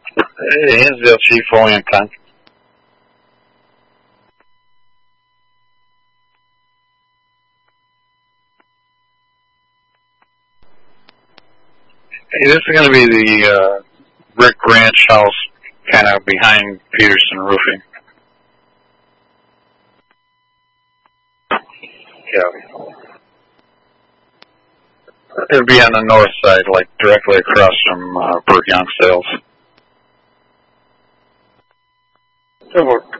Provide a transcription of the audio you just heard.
Hinsdale Chief, fully in time. Hey, this is going to be the brick ranch house kind of behind Peterson Roofing. Yeah. It would be on the north side, like directly across from Burt Young Sales. So about